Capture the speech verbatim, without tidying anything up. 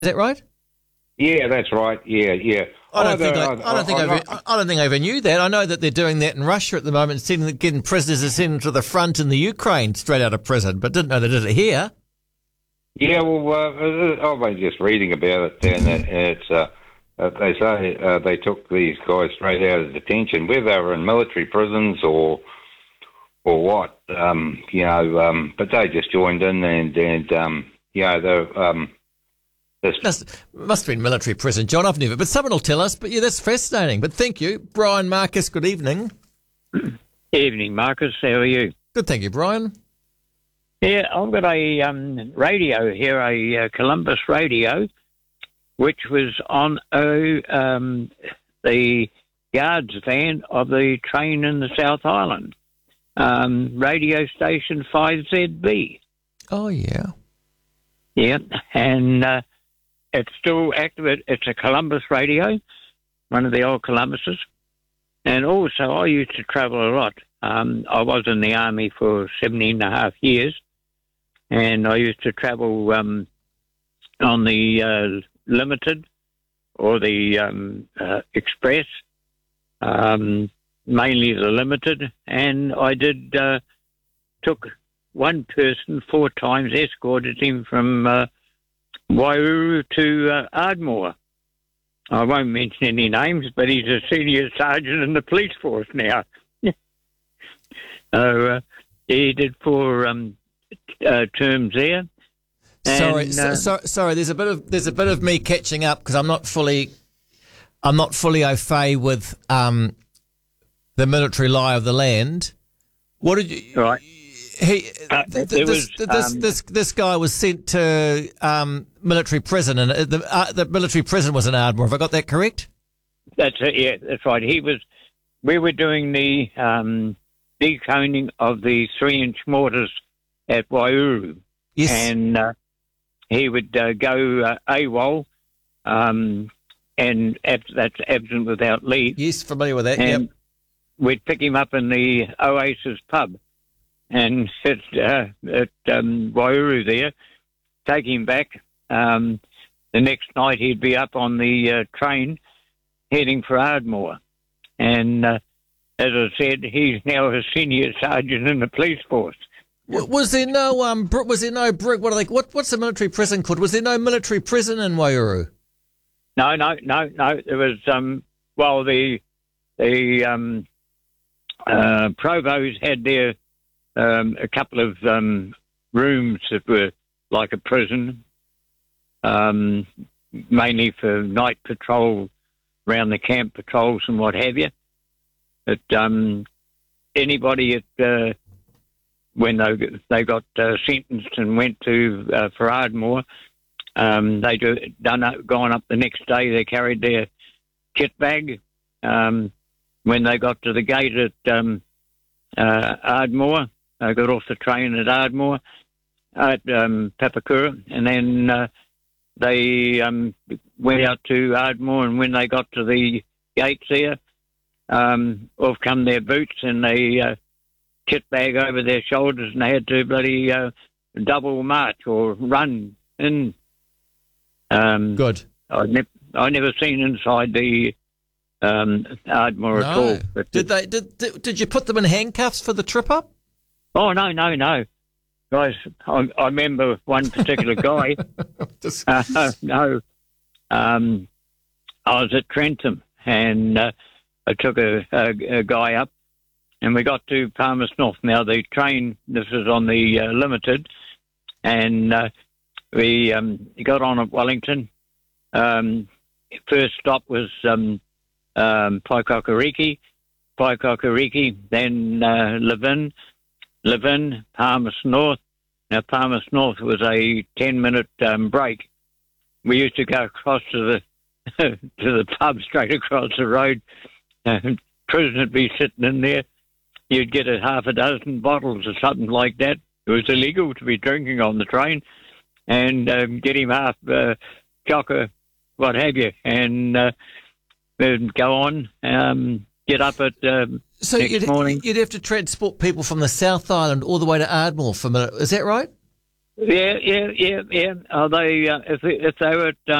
that right? Yeah, that's right. Yeah, yeah. I don't think I, Either- I don't think I, I'm ever, not- I don't think I ever knew that. I know that they're doing that in Russia at the moment, sending, getting prisoners to send them to the front in the Ukraine straight out of prison, but didn't know they did it here. Yeah, well, uh, I've been just reading about it, and it- it's uh, uh, they say uh, they took these guys straight out of detention, whether they were in military prisons or or what, um, you know. Um, but they just joined in, and and um, you know, they um, this Must, must have been military prison, John. I've never, but someone will tell us. But yeah, that's fascinating. But thank you, Brian Marcus. Good evening. Evening, Marcus. How are you? Good, thank you, Brian. Yeah, I've got a um, radio here, a uh, Columbus radio, which was on uh, um, the guards van of the train in the South Island, um, radio station five Z B. Oh yeah. Yeah, and uh, it's still active. It- It's a Columbus radio, one of the old Columbuses. And also, I used to travel a lot. Um, I was in the army for seventeen and a half years, and I used to travel um, on the uh, Limited or the um, uh, Express, um, mainly the Limited. And I did uh, took one person four times, escorted him from uh, Wairuru to uh, Ardmore. I won't mention any names, but he's a senior sergeant in the police force now. so uh, he did four um, uh, terms there. Sorry, And, so, uh, so, sorry. There's a bit of there's a bit of me catching up because I'm not fully I'm not fully au fait with um, the military lie of the land. What did you? Right. He Uh, th- there this, was, this um, this this guy was sent to um, military prison, and uh, the uh, the military prison was in Ardmore. Have I got that correct? That's it. Yeah, that's right. He was. We were doing the um, deconing of the three-inch mortars at Wairuru, Yes. and uh, he would uh, go uh, AWOL, um, and ab- that's absent without leave. yes, familiar with that. And Yep. we'd pick him up in the Oasis pub and sit uh, at um, Wairuru there, take him back. Um, the next night he'd be up on the uh, train heading for Ardmore. And uh, as I said, he's now a senior sergeant in the police force. W- Was there no um? br- Was there no brick? What are they? What what's the military prison called? Was there no military prison in Wairuru? No, no, no, no. There was, um, well, the the um, uh, Provos had their um, a couple of um, rooms that were like a prison, um, mainly for night patrol, around the camp patrols and what have you. But um, anybody at uh, when they they got uh, sentenced and went to uh, for Ardmore, um, they do done up, gone up the next day. They carried their kit bag. Um, when they got to the gate at um, uh, Ardmore, they got off the train at Ardmore at um, Papakura, and then uh, they um, went out to Ardmore. And when they got to the gates there, um, off come their boots and they uh, kit bag over their shoulders, and they had to bloody uh, double march or run in. Um, Good. I never, I never seen inside the um, Ardmore at all. But Did they? Did, did did you put them in handcuffs for the trip up? Oh no, no, no, guys! I, I remember one particular guy. Just- uh, no, um, I was at Trentham, and uh, I took a, a, a guy up, and we got to Palmerston North. Now the train, this is on the uh, Limited, and uh, we um, got on at Wellington. Um, first stop was um, um, Paikokariki, Paikokariki, then uh, Levin, Levin, Palmerston North. Now Palmerston North was a ten-minute um, break. We used to go across to the to the pub straight across the road. And prison would be sitting in there. You'd get a half a dozen bottles or something like that. It was illegal to be drinking on the train, and um, get him half uh, chocker, what have you, and uh, then go on, um, get up at um, so next you'd, morning. you'd have to transport people from the South Island all the way to Ardmore for a minute. Is that right? Yeah, yeah, yeah, yeah. Are they? Uh, if if they were at